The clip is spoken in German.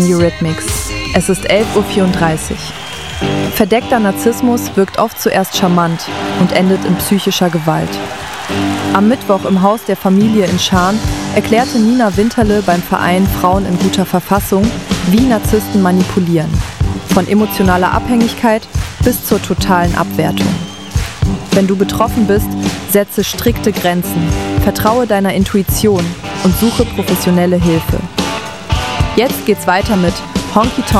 Eurythmics. Es ist 11:34 Uhr. Verdeckter Narzissmus wirkt oft zuerst charmant und endet in psychischer Gewalt. Am Mittwoch im Haus der Familie in Scharn erklärte Nina Winterle beim Verein Frauen in guter Verfassung, wie Narzissten manipulieren. Von emotionaler Abhängigkeit bis zur totalen Abwertung. Wenn du betroffen bist, setze strikte Grenzen, vertraue deiner Intuition und suche professionelle Hilfe. Jetzt geht's weiter mit Honky Tonk